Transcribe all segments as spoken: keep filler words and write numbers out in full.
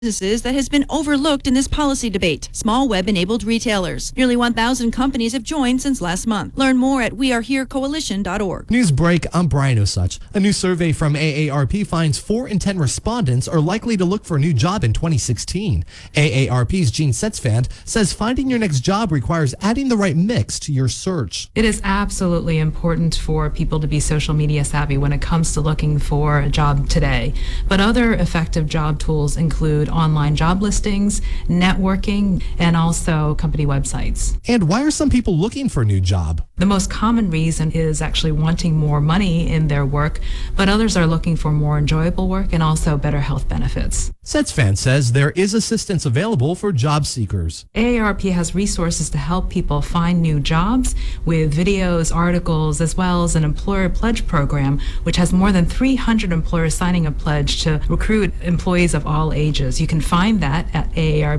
businesses that has been overlooked in this policy debate, small web-enabled retailers. Nearly one thousand companies have joined since last month. Learn more at we are here coalition dot org. News break, I'm Brian Osuch. A new survey from A A R P finds four in ten respondents are likely to look for a new job in twenty sixteen. A A R P's Gene Setzfand says finding your next job requires adding the right mix to your search. It is absolutely important for people to be social media savvy when it comes to looking for a job today. But other effective job tools include online job listings, networking, and also company websites. And why are some people looking for a new job? The most common reason is actually wanting more money in their work, but others are looking for more enjoyable work and also better health benefits. Setzfand says there is assistance available for job seekers. A A R P has resources to help people find new jobs with videos, articles, as well as an employer pledge program, which has more than three hundred employers signing a pledge to recruit employees of all ages. You can find that at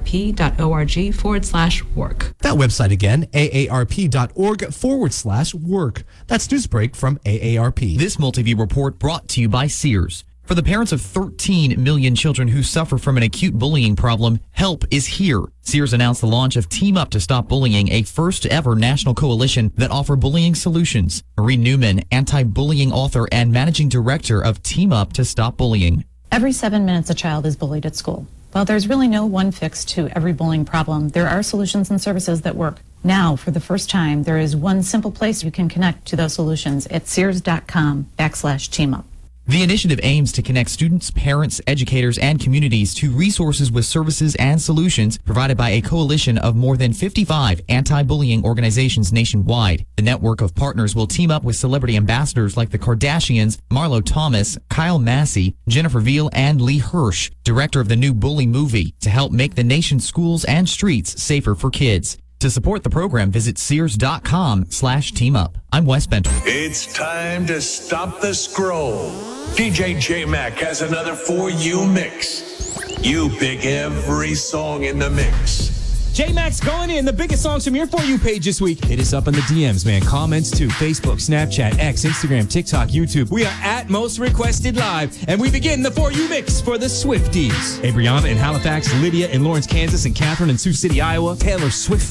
aarp.org forward slash work. That website again, aarp.org forward slash work. That's Newsbreak from A A R P. This Multiview report brought to you by Sears. For the parents of thirteen million children who suffer from an acute bullying problem, help is here. Sears announced the launch of Team Up to Stop Bullying, a first ever national coalition that offer bullying solutions. Marie Newman, anti-bullying author and managing director of Team Up to Stop Bullying. Every seven minutes a child is bullied at school. While there's really no one fix to every bullying problem, there are solutions and services that work. Now, for the first time, there is one simple place you can connect to those solutions at sears.com backslash team up. The initiative aims to connect students, parents, educators, and communities to resources with services and solutions provided by a coalition of more than fifty-five anti-bullying organizations nationwide. The network of partners will team up with celebrity ambassadors like the Kardashians, Marlo Thomas, Kyle Massey, Jennifer Veal, and Lee Hirsch, director of the new Bully movie, to help make the nation's schools and streets safer for kids. To support the program, visit sears.com slash team up. I'm Wes Benter. It's time to stop the scroll. D J J-Mac has another For You mix. You pick every song in the mix. J-Mac's going in the biggest songs from your For You page this week. Hit us up in the D Ms, man. Comments too. Facebook, Snapchat, X, Instagram, TikTok, YouTube. We are at Most Requested Live, and we begin the For You mix for the Swifties. Hey, Brianna in Halifax, Lydia in Lawrence, Kansas, and Catherine in Sioux City, Iowa. Taylor Swift